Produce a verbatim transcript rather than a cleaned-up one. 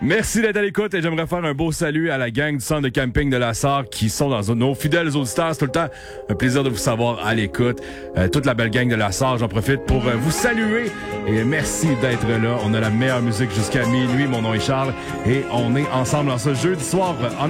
Merci d'être à l'écoute et j'aimerais faire un beau salut à la gang du centre de camping de la Sarre qui sont dans nos fidèles auditeurs. C'est tout le temps un plaisir de vous savoir à l'écoute. Euh, toute la belle gang de la Sarre, j'en profite pour euh, vous saluer et merci d'être là. On a la meilleure musique jusqu'à minuit. Mon nom est Charles et on est ensemble en ce jeudi soir en